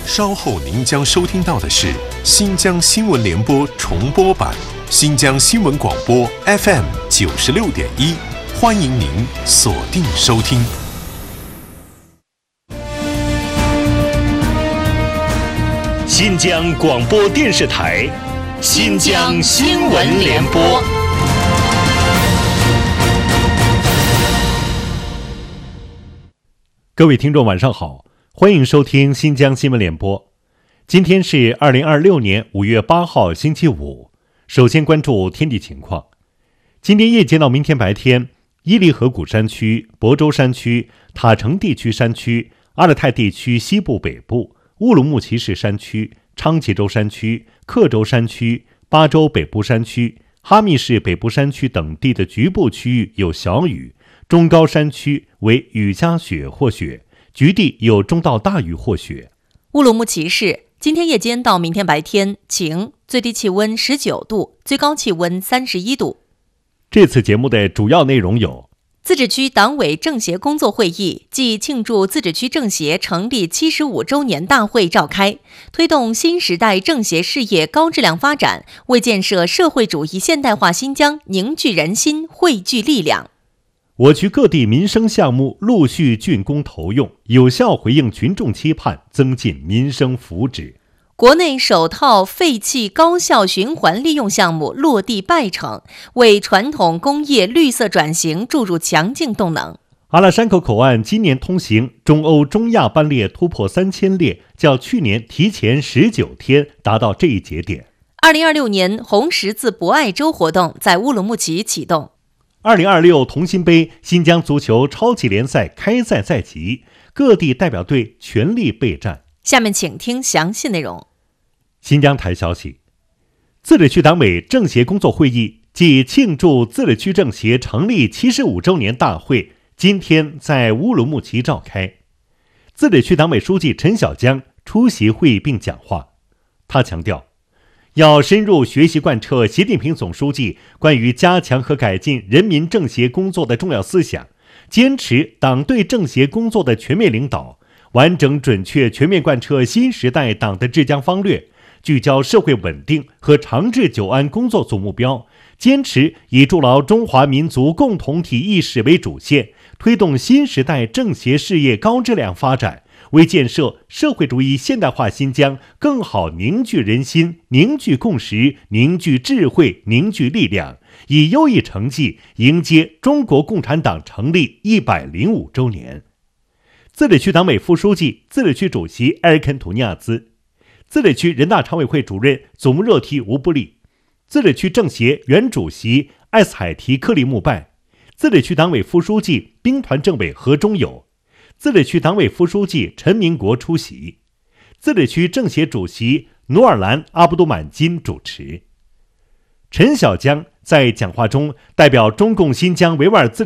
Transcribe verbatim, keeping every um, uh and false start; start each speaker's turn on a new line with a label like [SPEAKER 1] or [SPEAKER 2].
[SPEAKER 1] 稍后您将收听到的是新疆新闻联播重播版，新疆新闻广播 F M 九十六点一，欢迎您锁定收听。
[SPEAKER 2] 新疆广播电视台，新疆新闻联播。
[SPEAKER 3] 各位听众晚上好，欢迎收听新疆新闻联播。今天是二零二六年五月八号星期五。首先关注天气情况。今天夜间到明天白天，伊犁河谷山区、亳州山区、塔城地区山区、阿勒泰地区西部北部、乌鲁木齐市山区、昌吉州山区、克州山区、巴州北部山区、哈密市北部山区等地的局部区域有小雨，中高山区为雨夹雪或雪，局地有中到大雨或雪。
[SPEAKER 4] 乌鲁木齐市今天夜间到明天白天晴，最低气温十九度，最高气温三十一度。
[SPEAKER 3] 这次节目的主要内容有：
[SPEAKER 4] 自治区党委政协工作会议暨庆祝自治区政协成立七十五周年大会召开，推动新时代政协事业高质量发展，为建设社会主义现代化新疆凝聚人心、汇聚力量。
[SPEAKER 3] 我区各地民生项目陆续竣工投用，有效回应群众期盼，增进民生福祉。
[SPEAKER 4] 国内首套废气高效循环利用项目落地拜成，为传统工业绿色转型注入强劲动能。
[SPEAKER 3] 阿拉山口口岸今年通行中欧中亚班列突破三千列，较去年提前十九天达到这一节点。
[SPEAKER 4] 二零二六年红十字博爱周活动在乌鲁木齐启动。
[SPEAKER 3] 二零二六同心杯新疆足球超级联赛开赛在即，各地代表队全力备战。
[SPEAKER 4] 下面请听详细内容。
[SPEAKER 3] 新疆台消息，自治区党委政协工作会议暨庆祝自治区政协成立七十五周年大会今天在乌鲁木齐召开。自治区党委书记陈小江出席会议并讲话。他强调，要深入学习贯彻习近平总书记关于加强和改进人民政协工作的重要思想，坚持党对政协工作的全面领导，完整准确全面贯彻新时代党的治疆方略，聚焦社会稳定和长治久安工作总目标，坚持以筑牢中华民族共同体意识为主线，推动新时代政协事业高质量发展，为建设社会主义现代化新疆更好凝聚人心、凝聚共识、凝聚智慧、凝聚力量，以优异成绩迎接中国共产党成立一百零五周年。自治区党委副书记、自治区主席埃尔肯图尼亚兹，自治区人大常委会主任祖木热提吴布利，自治区政协原主席艾斯海提克利木拜，自治区党委副书记兵团政委何忠友，自治区党委副书记陈明国出席，自治区政协主席努尔兰阿布都满金主持。陈小江在讲话中代表中共新疆维吾尔自治